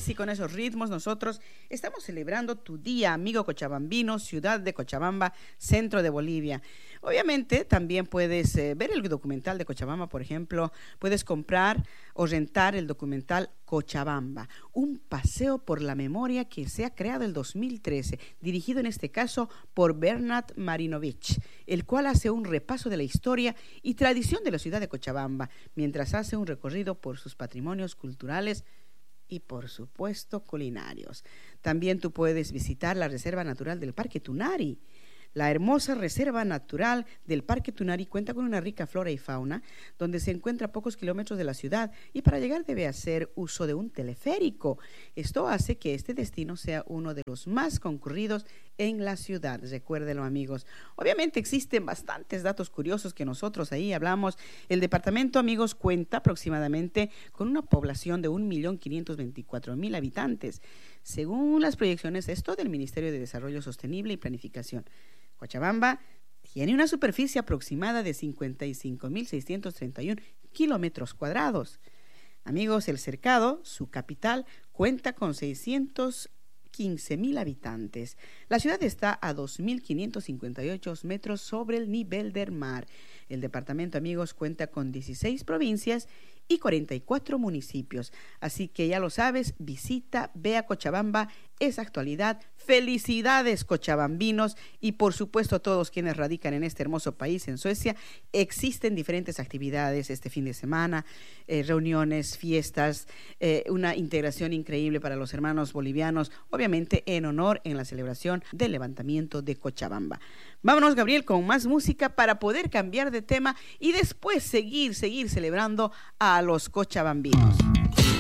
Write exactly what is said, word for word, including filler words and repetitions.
y con esos ritmos nosotros estamos celebrando tu día, amigo cochabambino, ciudad de Cochabamba, centro de Bolivia. Obviamente también puedes eh, ver el documental de Cochabamba, por ejemplo, puedes comprar o rentar el documental Cochabamba, un paseo por la memoria que se ha creado el dos mil trece, dirigido en este caso por Bernard Marinovich, el cual hace un repaso de la historia y tradición de la ciudad de Cochabamba, mientras hace un recorrido por sus patrimonios culturales y por supuesto culinarios. También tú puedes visitar la Reserva Natural del Parque Tunari. La hermosa Reserva Natural del Parque Tunari cuenta con una rica flora y fauna, donde se encuentra a pocos kilómetros de la ciudad y para llegar debe hacer uso de un teleférico. Esto hace que este destino sea uno de los más concurridos en la ciudad. Recuérdenlo, amigos. Obviamente existen bastantes datos curiosos que nosotros ahí hablamos. El departamento, amigos, cuenta aproximadamente con una población de un millón quinientos veinticuatro mil habitantes, según las proyecciones esto del Ministerio de Desarrollo Sostenible y Planificación. Cochabamba tiene una superficie aproximada de cincuenta y cinco mil seiscientos treinta y uno kilómetros cuadrados. Amigos, el Cercado, su capital, cuenta con seiscientos quince mil habitantes. La ciudad está a dos mil quinientos cincuenta y ocho metros sobre el nivel del mar. El departamento, amigos, cuenta con dieciséis provincias y cuarenta y cuatro municipios. Así que ya lo sabes, visita, ve a Cochabamba, es actualidad. Felicidades, cochabambinos, y por supuesto a todos quienes radican en este hermoso país, en Suecia. Existen diferentes actividades este fin de semana, eh, reuniones, fiestas, eh, una integración increíble para los hermanos bolivianos, obviamente en honor en la celebración del levantamiento de Cochabamba. Vámonos, Gabriel, con más música para poder cambiar de tema y después seguir, seguir celebrando a los cochabambinos.